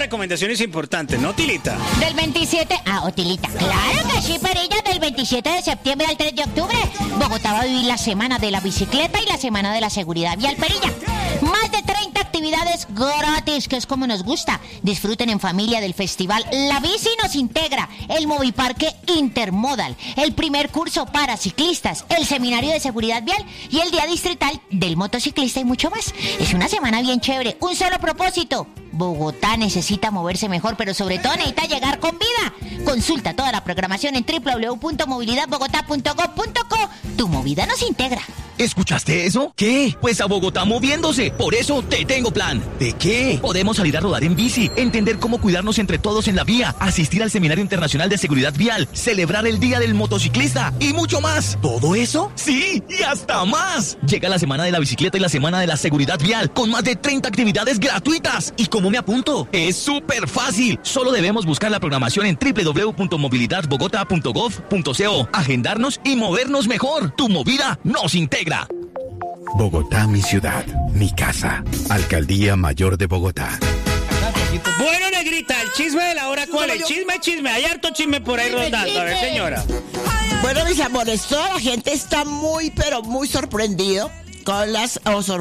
recomendaciones importantes, ¿no, Tilita? Del 27... Otilita. Claro que sí, Perilla. Del 27 de septiembre al 3 de octubre, Bogotá va a vivir la semana de la bicicleta y la semana de la seguridad vial, Perilla. Más de 30 actividades gratis, que es como nos gusta. Disfruten en familia del festival La Bici Nos Integra, el Moviparque Intermodal, el primer curso para ciclistas, el seminario de seguridad vial y el día distrital del motociclista y mucho más. Es una semana bien chévere. Un solo propósito: Bogotá necesita moverse mejor, pero sobre todo necesita llegar con vida. Consulta toda la programación en www.movilidadbogotá.gov.co. Tu movida nos integra. ¿Escuchaste eso? ¿Qué? Pues a Bogotá moviéndose. Por eso te tengo plan. ¿De qué? Podemos salir a rodar en bici, entender cómo cuidarnos entre todos en la vía, asistir al Seminario Internacional de Seguridad Vial, celebrar el Día del Motociclista y mucho más. ¿Todo eso? Sí, y hasta más. Llega la Semana de la Bicicleta y la Semana de la Seguridad Vial, con más de 30 actividades gratuitas. ¿Y cómo me apunto? Es súper fácil. Solo debemos buscar la programación en www.movilidadbogotá.gov.co, agendarnos y movernos mejor. Tu movida nos integra. Bogotá, mi ciudad, mi casa. Alcaldía Mayor de Bogotá. Bueno, negrita, el chisme de la hora, ¿cuál es? Chisme. Hay harto chisme por ahí rondando. A ver, señora. Bueno, mis amores, toda la gente está muy, pero muy sorprendida con las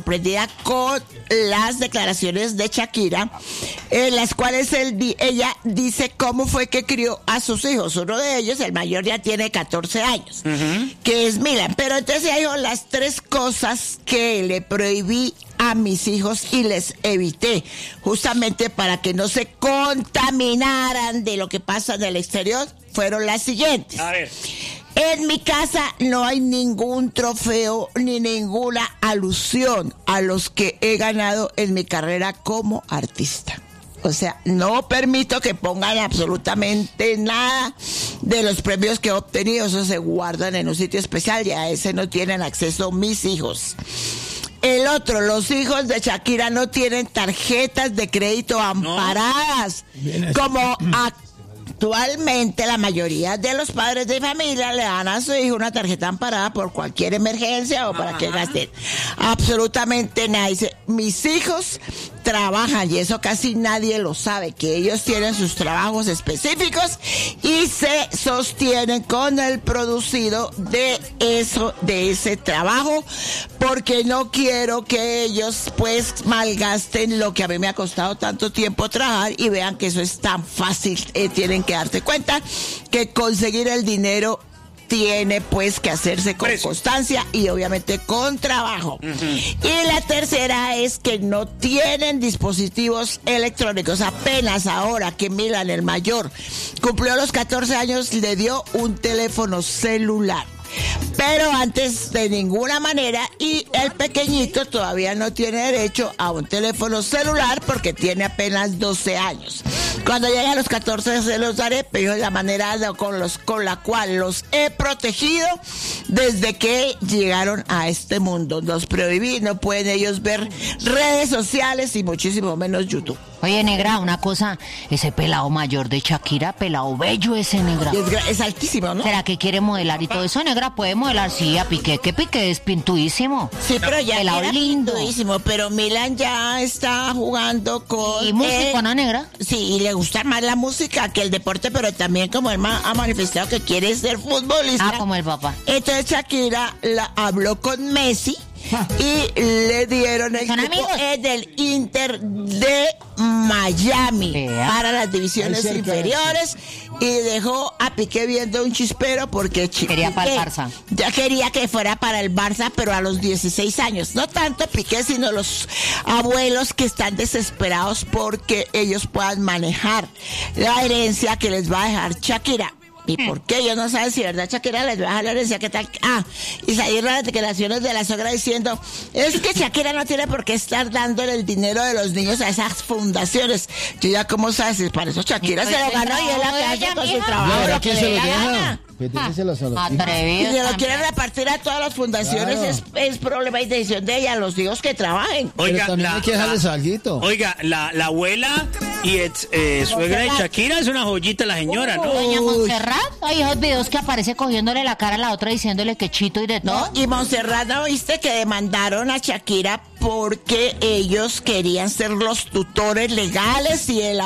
declaraciones de Shakira, en las cuales ella dice cómo fue que crió a sus hijos. Uno de ellos, el mayor, ya tiene 14 años, que es Milan. Pero entonces ella dijo las 3 cosas que le prohibí a mis hijos y les evité, justamente para que no se contaminaran de lo que pasa en el exterior, fueron las siguientes. A ver. En mi casa no hay ningún trofeo ni ninguna alusión a los que he ganado en mi carrera como artista. O sea, no permito que pongan absolutamente nada de los premios que he obtenido. Eso se guardan en un sitio especial y a ese no tienen acceso mis hijos. El otro, los hijos de Shakira no tienen tarjetas de crédito amparadas, como actualmente la mayoría de los padres de familia le dan a su hijo una tarjeta amparada por cualquier emergencia o para que gasten. Absolutamente nada. Dice, mis hijos trabajan, y eso casi nadie lo sabe, que ellos tienen sus trabajos específicos y se sostienen con el producido de ese trabajo, porque no quiero que ellos pues malgasten lo que a mí me ha costado tanto tiempo trabajar y vean que eso es tan fácil. Tienen que darse cuenta que conseguir el dinero tiene pues que hacerse con constancia y obviamente con trabajo. Y la tercera es que no tienen dispositivos electrónicos. Apenas ahora que Milan, el mayor, cumplió los 14 años, le dio un teléfono celular. Pero antes de ninguna manera, y el pequeñito todavía no tiene derecho a un teléfono celular porque tiene apenas 12 años. Cuando llegue a los 14 se los daré, pero es la manera con la cual los he protegido desde que llegaron a este mundo. Los prohibí, no pueden ellos ver redes sociales y muchísimo menos YouTube. Oye, negra, una cosa, ese pelado mayor de Shakira, pelado bello ese, negra. Es altísimo, ¿no? ¿Será que quiere modelar y todo eso, negra? Puede modelar, sí, a Piqué, que Piqué es pintuísimo. Sí, pero ya pelado era lindo. Pintuísimo, pero Milan ya está jugando con... ¿Y música, no, negra? Sí, y le gusta más la música que el deporte, pero también como él ha manifestado que quiere ser futbolista. Como el papá. Entonces Shakira habló con Messi y le dieron el equipo del Inter de Miami para las divisiones inferiores y dejó a Piqué viendo un chispero porque quería para el Barça. Ya quería que fuera para el Barça, pero a los 16 años. No tanto Piqué, sino los abuelos que están desesperados porque ellos puedan manejar la herencia que les va a dejar Shakira. ¿Y por qué? Ellos no saben si verdad Shakira les va a dejar la herencia, ¿qué tal? Y salieron las declaraciones de la suegra diciendo, es que Shakira no tiene por qué estar dándole el dinero de los niños a esas fundaciones. Yo ya, ¿cómo sabes? Para eso Shakira se lo ganó y él la calle con su trabajo. ¿Pero quién se lo deja? Y se lo quieren repartir a todas las fundaciones, claro. Es problema y decisión de ella, los hijos que trabajen. Oiga, pero también hay que dejarles alguito. Oiga, la abuela y suegra de Shakira es una joyita la señora, ¿no? Doña Montserrat, hay esos videos que aparece cogiéndole la cara a la otra diciéndole que chito y de todo. No, y Montserrat, ¿no viste que demandaron a Shakira porque ellos querían ser los tutores legales y el